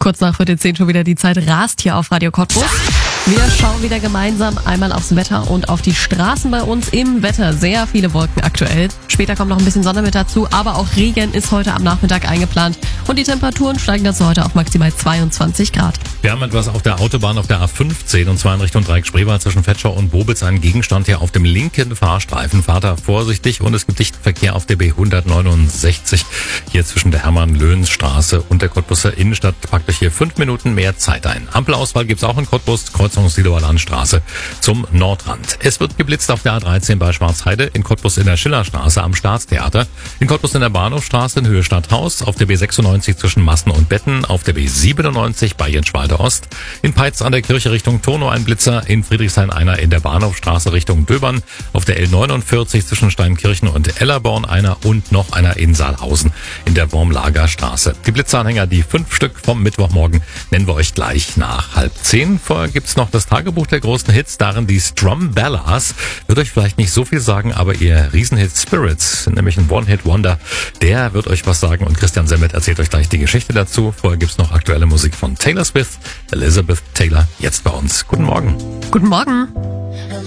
Kurz nach 10 schon wieder, die Zeit rast hier auf Radio Cottbus. Wir schauen wieder gemeinsam einmal aufs Wetter und auf die Straßen bei uns. Im Wetter sehr viele Wolken aktuell. Später kommt noch ein bisschen Sonne mit dazu, aber auch Regen ist heute am Nachmittag eingeplant. Und die Temperaturen steigen dazu heute auf maximal 22 Grad. Wir haben etwas auf der Autobahn auf der A15 und zwar in Richtung Dreieck-Spreewald zwischen Vetschau und Bobitz. Einen Gegenstand hier auf dem linken Fahrstreifen. Fahrt da vorsichtig und es gibt dichten Verkehr auf der B169 hier zwischen der Hermann-Löhns-Straße und der Cottbuser Innenstadt. Packt euch hier 5 Minuten mehr Zeit ein. Ampelauswahl gibt's auch in Cottbus, Kreuzung Siedlauer Landstraße zum Nordrand. Es wird geblitzt auf der A13 bei Schwarzheide, in Cottbus in der Schillerstraße am Staatstheater, in Cottbus in der Bahnhofstraße in Höhe Stadthaus, auf der B96 zwischen Massen und Betten, auf der B97 bei Jenschwalde Ost, in Peitz an der Kirche Richtung Turnow ein Blitzer, in Friedrichshain einer in der Bahnhofstraße Richtung Döbern, auf der L49 zwischen Steinkirchen und Ellerborn einer und noch einer in Saalhausen in der Wormlagerstraße. Die Blitzeranhänger, die 5 Stück vom Mittwochmorgen, nennen wir euch gleich nach 9:30. Vorher gibt's noch das Tagebuch der großen Hits, darin die Strumbellas. Wird euch vielleicht nicht so viel sagen, aber ihr Riesenhit Spirits, nämlich ein One-Hit-Wonder, der wird euch was sagen und Christian Semmet erzählt euch gleich die Geschichte dazu. Vorher gibt's noch aktuelle Musik von Taylor Swift, Elizabeth Taylor, jetzt bei uns. Guten Morgen. Guten Morgen.